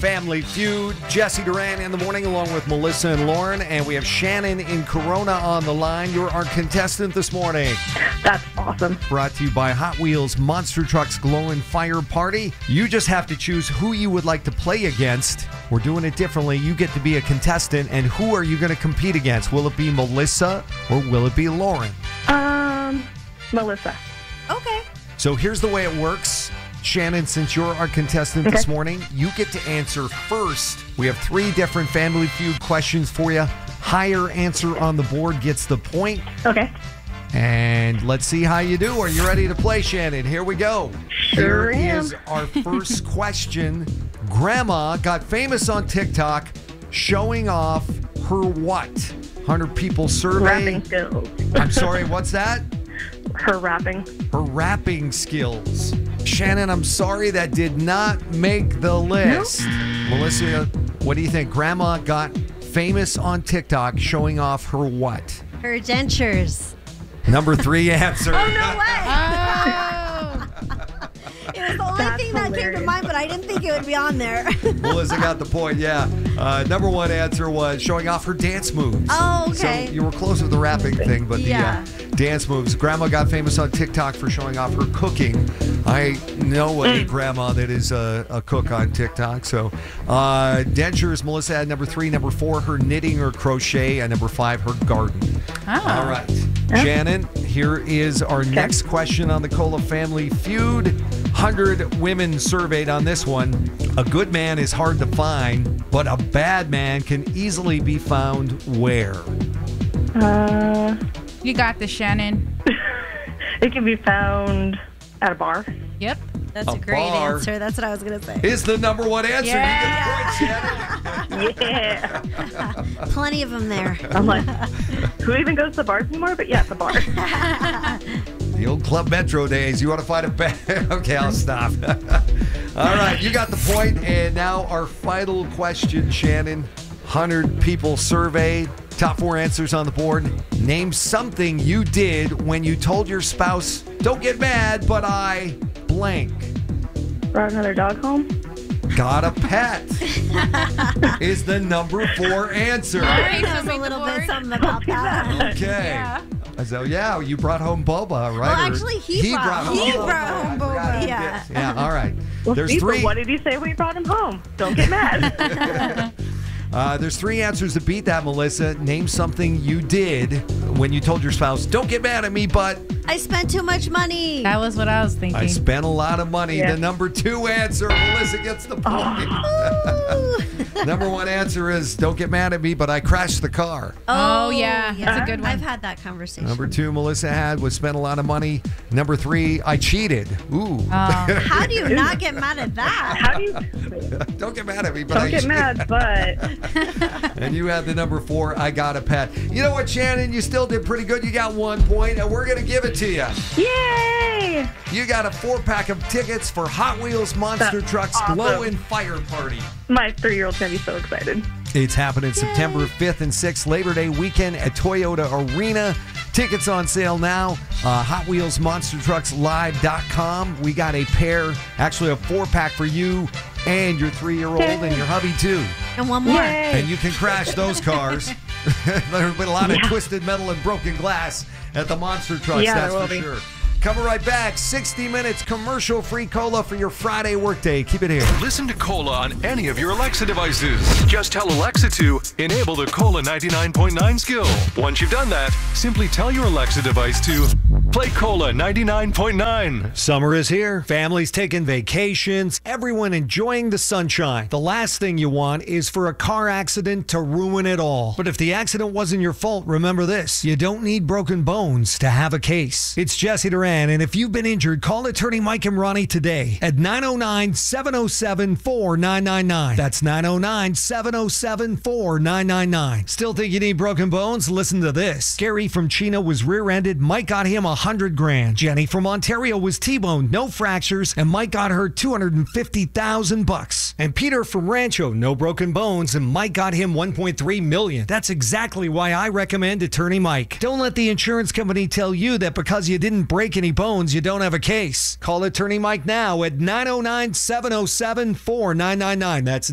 Family Feud. Jesse Duran in the morning along with Melissa and Lauren. And we have Shannon in Corona on the line. You're our contestant this morning. That's awesome. Brought to you by Hot Wheels Monster Trucks Glow and Fire Party. You just have to choose who you would like to play against. We're doing it differently. You get to be a contestant. And who are you going to compete against? Will it be Melissa or will it be Lauren? Melissa. Okay. So here's the way it works. Shannon, since you're our contestant this morning, you get to answer first. We have 3 different Family Feud questions for you. Higher answer on the board gets the point. Okay. And let's see how you do. Are you ready to play, Shannon? Here we go. Sure Here am. is our first question. Grandma got famous on TikTok showing off her what? 100 people survey. Rapping skills. I'm sorry, what's that? Her rapping. Her rapping skills. Shannon, I'm sorry that did not make the list. Melissa, what do you think? Grandma got famous on TikTok showing off her what? Her dentures. Number 3 answer. Oh, no way. It was the only That's thing that came to hilarious. mind, but I didn't think it would be on there. Melissa got the point, yeah. Number 1 answer was showing off her dance moves. Oh, okay. So you were close with the rapping thing, but Yeah. the dance moves. Grandma got famous on TikTok for showing off her cooking. I know a grandma that is a cook on TikTok. So dentures, Melissa had number 3. Number 4, her knitting or crochet. And number 5, her garden. Oh. All right. Shannon, here is our next question on the Cola Family Feud. 100 women surveyed on this one. A good man is hard to find, but a bad man can easily be found where? You got this, Shannon. It can be found at a bar. Yep. That's A a great bar. answer. That's what I was going to say. Is the number 1 answer. Yeah. You get the point, Shannon. Yeah. Plenty of them there. I'm like, who even goes to the bars anymore? But yeah, it's a bar. The old Club Metro days. You want to find a bad... Okay, I'll stop. All right, you got the point. And now our final question, Shannon. 100 people surveyed. Top 4 answers on the board. Name something you did when you told your spouse, don't get mad, but I blank. Brought another dog home. Got a pet is the number 4 answer. I so knows a make the little board. bit something about that. Okay. Yeah. So, yeah, you brought home Boba, right? Well, Or actually, he brought home Boba. Yeah. Yeah, all right. Well, There's Steve, 3. what did he say when you brought him home? Don't get mad. There's 3 answers to beat that, Melissa. Name something you did when you told your spouse, don't get mad at me, but I spent too much money. That was what I was thinking. I spent a lot of money. Yeah. The number 2 answer, Melissa gets the point. Number 1 answer is, don't get mad at me, but I crashed the car. Oh, yeah. That's a good one. I've had that conversation. Number 2, Melissa had, was spent a lot of money. Number 3, I cheated. Ooh. How do you not get mad at that? How do you... Don't get mad at me, but I Don't get cheated. mad, but... And you had the number 4, I got a pet. You know what, Shannon? You still did pretty good. You got 1 point, and we're going to give it to you. Yay! You got a 4-pack of tickets for Hot Wheels Monster That's Trucks awesome. Glow and Fire Party. My 3-year-old's going to be so excited. It's happening September 5th and 6th, Labor Day weekend at Toyota Arena. Tickets on sale now. Hot Wheels Monster Trucks Live.com. We got a pair, actually a 4-pack for you and your 3-year-old and your hubby too. And one more. Yay! And you can crash those cars. There's been a lot of twisted metal and broken glass at the Monster Trucks, Yeah, that's there will for be. sure. Coming right back, 60 minutes commercial-free cola for your Friday workday. Keep it here. Listen to Cola on any of your Alexa devices. Just tell Alexa to enable the Cola 99.9 skill. Once you've done that, simply tell your Alexa device to play Cola 99.9. Summer is here. Families taking vacations. Everyone enjoying the sunshine. The last thing you want is for a car accident to ruin it all. But if the accident wasn't your fault, remember this. You don't need broken bones to have a case. It's Jesse Duran, and if you've been injured, call attorney Mike and Ronnie today at 909-707-4999. That's 909-707-4999. Still think you need broken bones? Listen to this. Gary from Chino was rear-ended. Mike got him a 100 grand. Jenny from Ontario was T-boned, no fractures, and Mike got her $250,000. And Peter from Rancho, no broken bones, and Mike got him $1.3 million. That's exactly why I recommend Attorney Mike. Don't let the insurance company tell you that because you didn't break any bones, you don't have a case. Call Attorney Mike now at 909-707-4999. That's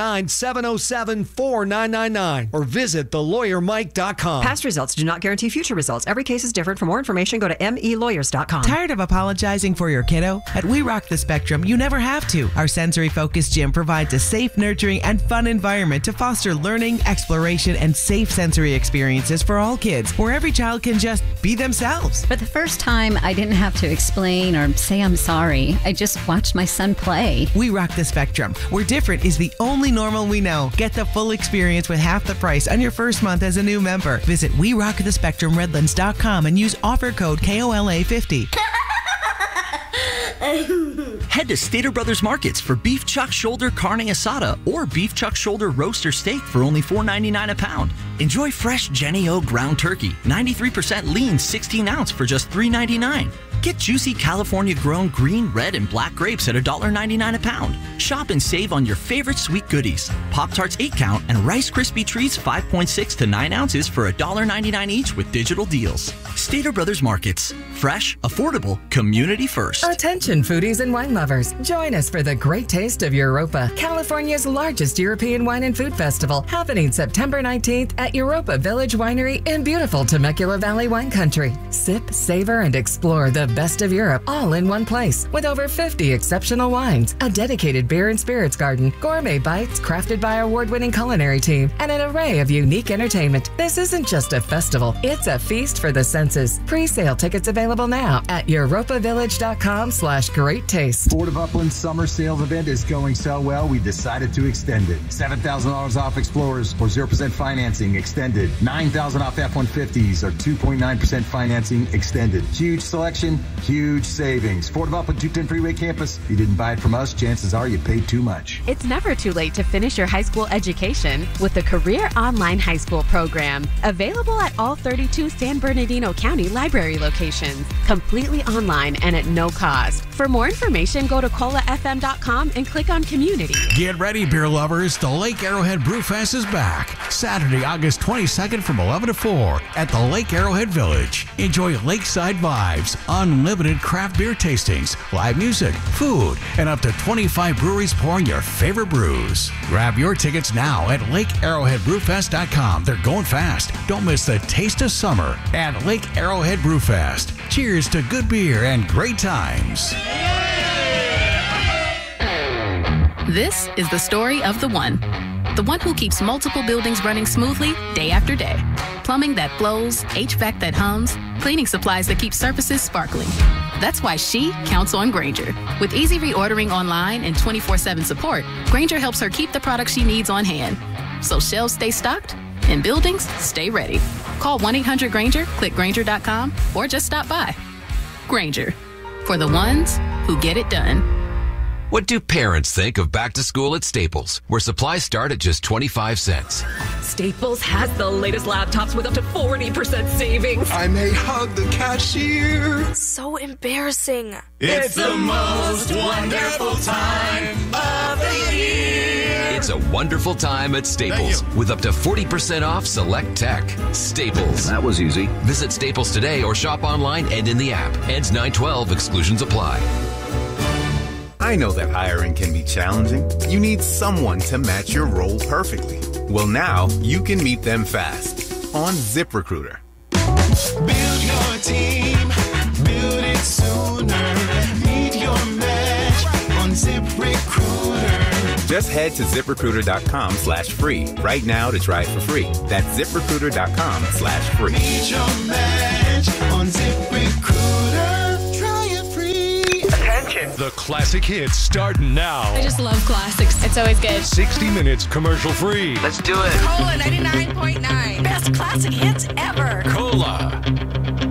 909-707-4999. Or visit thelawyermike.com. Past results do not guarantee future results. Every case is different. For more information, go to melawyers.com. Tired of apologizing for your kiddo? At We Rock the Spectrum, you never have to. Our sensory-focused gym provides a safe, nurturing, and fun environment to foster learning, exploration, and safe sensory experiences for all kids, where every child can just be themselves. For the first time, I didn't have to explain or say I'm sorry. I just watched my son play. We Rock the Spectrum, where different is the only normal we know. Get the full experience with half the price on your first month as a new member. Visit WeRockTheSpectrumRedlands.com and use offer code KOLA50. Head to Stater Brothers Markets for beef chuck shoulder carne asada or beef chuck shoulder roast or steak for only $4.99 a pound. Enjoy fresh Jenny O ground turkey, 93% lean 16 ounce for just $3.99. Get juicy California-grown green, red, and black grapes at $1.99 a pound. Shop and save on your favorite sweet goodies. Pop-Tarts 8-count and Rice Krispie Treats 5.6 to 9 ounces for $1.99 each with digital deals. Stater Brothers Markets. Fresh, affordable, community first. Attention foodies and wine lovers. Join us for the great taste of Europa, California's largest European wine and food festival, happening September 19th at Europa Village Winery in beautiful Temecula Valley wine country. Sip, savor, and explore the best of Europe all in one place with over 50 exceptional wines, a dedicated beer and spirits garden, gourmet bites crafted by our award-winning culinary team, and an array of unique entertainment. This isn't just a festival, it's a feast for the senses. Pre-sale tickets available now at europavillage.com/great taste. Ford of Upland's summer sales event is going so well, we decided to extend it. $7,000 off Explorers or 0% financing extended. $9,000 off F-150s or 2.9% financing extended. Huge selection, huge savings. Ford of Upland 210 Freeway Campus. If you didn't buy it from us, chances are you paid too much. It's never too late to finish your high school education with the Career Online High School program. Available at all 32 San Bernardino County library locations. Completely online and at no cost. For more information, go to colafm.com and click on Community. Get ready, beer lovers. The Lake Arrowhead Brewfest is back. Saturday, August 22nd from 11 to 4 at the Lake Arrowhead Village. Enjoy lakeside vibes, unlimited craft beer tastings, live music, food, and up to 25 breweries pouring your favorite brews. Grab your tickets now at LakeArrowheadBrewFest.com. They're going fast. Don't miss the taste of summer at Lake Arrowhead Brewfest. Cheers to good beer and great times. This is the story of the one who keeps multiple buildings running smoothly day after day. Plumbing that flows, HVAC that hums, cleaning supplies that keep surfaces sparkling. That's why she counts on Grainger. With easy reordering online and 24/7 support, Grainger helps her keep the products she needs on hand. So shelves stay stocked and buildings stay ready. Call 1-800-GRAINGER, click Grainger.com, or just stop by. Grainger, for the ones who get it done. What do parents think of back to school at Staples, where supplies start at just 25 cents? Staples has the latest laptops with up to 40% savings. I may hug the cashier. So embarrassing. It's the most wonderful time of the year. It's a wonderful time at Staples with up to 40% off select tech. Staples. That was easy. Visit Staples today or shop online and in the app. Ends 9/12. Exclusions apply. I know that hiring can be challenging. You need someone to match your role perfectly. Well, now you can meet them fast on ZipRecruiter. Build your team, build it sooner. Meet your match on ZipRecruiter. Just head to ZipRecruiter.com/free right now to try it for free. That's ZipRecruiter.com/free. Meet your match on ZipRecruiter. Try it free. Attention. The classic hits start now. I just love classics. It's always good. 60 minutes commercial free. Let's do it. Cola 99.9. Best classic hits ever. Cola.